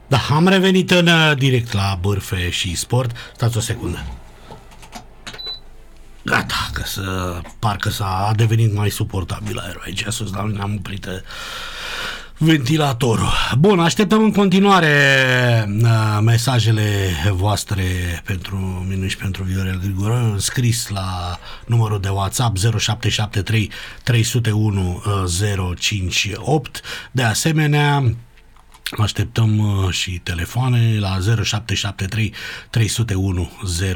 Da, am revenit în direct la Bârfe și Sport. Stați o secundă. Gata, parcă a devenit mai suportabil aerul aici sus, dar ne-am oprit ventilatorul. Bun, așteptăm în continuare mesajele voastre pentru mine și pentru Viorel Grigore, scris la numărul de WhatsApp 0773 301 058. De asemenea, așteptăm și telefoane la 0773 301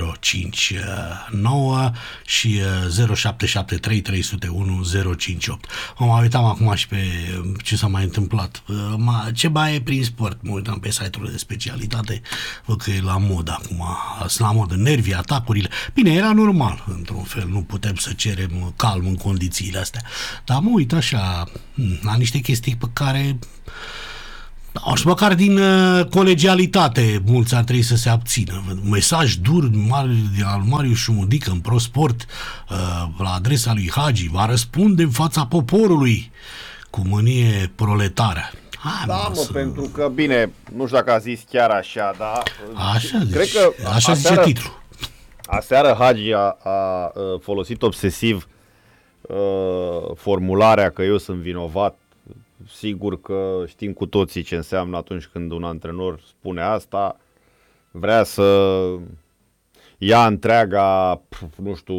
059 și 0773 301 058. Mă uitam acum și pe ce s-a mai întâmplat. Ce baie prin sport? Mă uitam pe site-urile de specialitate, văd că e la mod acum, la modă, nervii, atacurile. Bine, era normal, într-un fel, nu putem să cerem calm în condițiile astea. Dar mă uit așa la niște chestii pe care și măcar din colegialitate mulți ar trebui să se abțină. Un mesaj dur al Marius Șumudică în ProSport la adresa lui Hagi: va răspunde în fața poporului cu mânie proletară. Pentru că, bine, nu știu dacă a zis chiar așa, dar cred că așa zice titlul. Aseară Hagi a folosit obsesiv formularea că eu sunt vinovat. Sigur că știm cu toții ce înseamnă atunci când un antrenor spune asta. Vrea să ia întreaga, nu știu,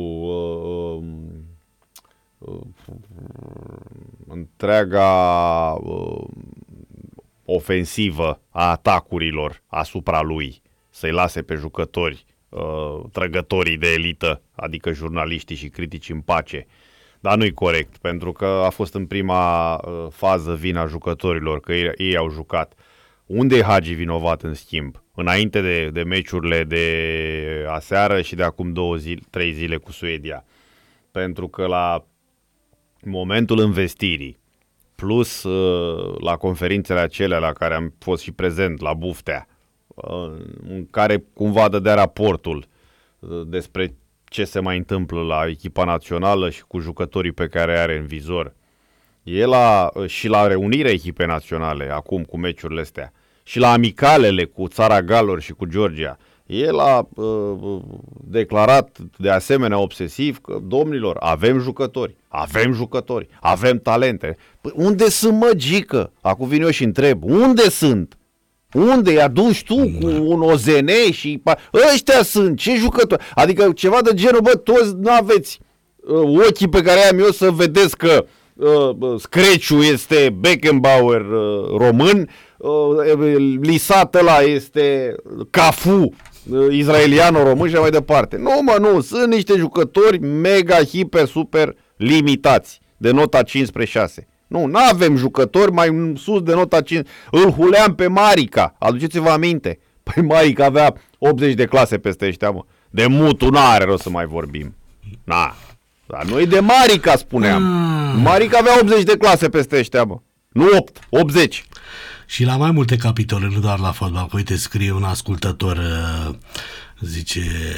întreaga ofensivă a atacurilor asupra lui, să-i lase pe jucători, trăgătorii de elită, adică jurnaliștii și criticii în pace. Dar nu-i corect, pentru că a fost în prima fază vina jucătorilor, că ei au jucat. Unde e Hagi vinovat, în schimb? Înainte de meciurile de aseară și de acum 3 zile cu Suedia. Pentru că la momentul investirii, plus la conferințele acelea la care am fost și prezent, la Buftea, în care cumva dădea raportul despre ce se mai întâmplă la echipa națională și cu jucătorii pe care are în vizor. Și la reunirea echipei naționale, acum cu meciurile astea, și la amicalele cu Țara Galilor și cu Georgia, el a declarat de asemenea obsesiv că, domnilor, avem jucători, avem talente. Păi unde sunt, mă, Gică? Acum vin eu și întreb, unde sunt? Unde i-a dus tu cu un OZN și ăștia sunt, ce jucători? Adică ceva de genul, bă, toți n-aveți ochii pe care am eu să vedeți că Screciu este Beckenbauer român, Lisat ăla este Cafu israeliano-român și mai departe. Nu, sunt niște jucători mega, hiper, super limitați, de nota 15-6. Nu avem jucători mai sus de nota 5. Îl huleam pe Marica. Aduceți-vă aminte. Păi Marica avea 80 de clase peste ăștia, mă. De Mutu n-are rost să mai vorbim. Dar noi de Marica spuneam. Marica avea 80 de clase peste ăștia, mă. Nu 8, 80. Și la mai multe capitole, nu doar la fotbal. Că uite, scrie un ascultător, zice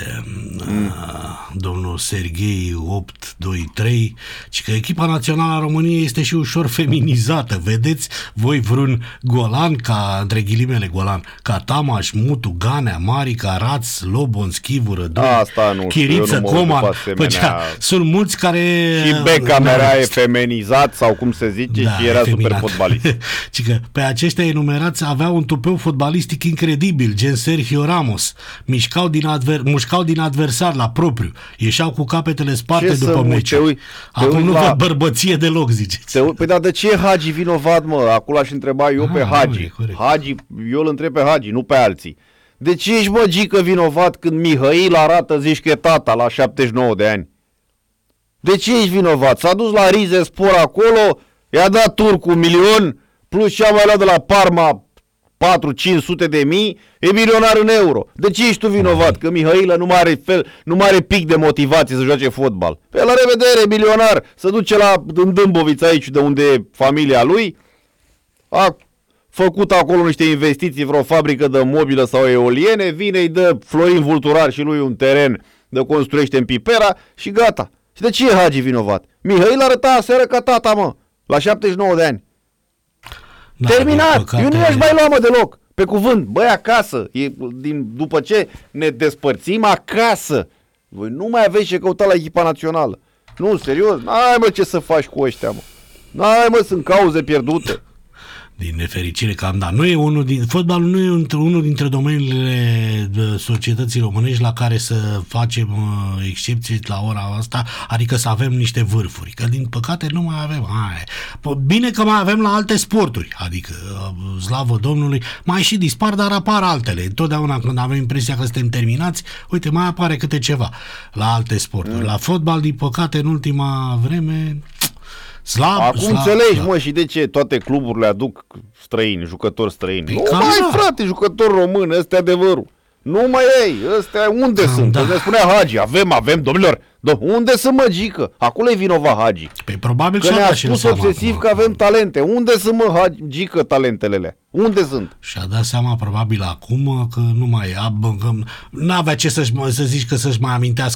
domnul Serghei 823, și că echipa națională a României este și ușor feminizată. Vedeți voi vreun golan, între ghilimele golan, ca Tamaș, Mutu, Ganea, Marica, Raț, Lobon, Schivură, Chiriță, Coman. Sunt mulți care... Și Beckham era feminizat, sau cum se zice, și era super fotbalist. Și că pe aceștia enumerați aveau un tupeu fotbalistic incredibil, gen Sergio Ramos. Mușcau din adversar la propriu. Ieșeau cu capetele sparte după meci. Acum nu văd bărbăție deloc, ziceți. Păi dar de ce e Hagi vinovat, mă? Acum aș întreba eu pe Hagi. Eu îl întreb pe Hagi, nu pe alții. De ce ești, mă, Gică, vinovat când Mihail arată, zici că e tata la 79 de ani? De ce ești vinovat? S-a dus la Rize Spor acolo, i-a dat turcu 1 milion, plus ce-a mai luat de la Parma 4-500 de mii, e milionar în euro. De ce ești tu vinovat? Că Mihailă nu mai are pic de motivație să joace fotbal. Pe la revedere, milionar, să duce în Dâmbovița, aici de unde e familia lui, a făcut acolo niște investiții, vreo fabrică de mobilă sau eoliene, vine, îi dă Florin Vulturar și lui un teren de construiește în Pipera și gata. Și de ce e Hagi vinovat? Mihail arăta aseară ca tata, mă, la 79 de ani. Terminat! Eu nu i-aș mai lua, mă, deloc. Pe cuvânt, băi, acasă. După ce ne despărțim, acasă. Voi nu mai aveți ce căuta la echipa națională. Nu, serios, n-ai mă ce să faci cu ăștia, mă. N-ai mă, sunt cauze pierdute. Din nefericire cam da. Fotbalul nu e unul dintre domeniile societății românești la care să facem excepții la ora asta, adică să avem niște vârfuri, că din păcate nu mai avem. Bine că mai avem la alte sporturi, adică slavă Domnului, mai și dispar, dar apar altele. Întotdeauna când avem impresia că suntem terminați, uite, mai apare câte ceva la alte sporturi. La fotbal, din păcate, în ultima vreme... Acum înțelegi, mă, și de ce toate cluburile aduc străini, jucători străini. Nu mai, frate, jucători români, ăsta e adevărul. Nu mai ei, ăstea unde sunt? Da. Ne spunea Hagi, avem, domnilor, unde sunt, mă, Gică? Acolo e vinovat Hagi. Păi probabil că ne-a spus obsesiv că avem talente. Unde sunt, mă, Gică, talentele alea? Unde sunt? Și-a dat seama probabil acum că nu mai n-avea ce să zici că să-și mai amintească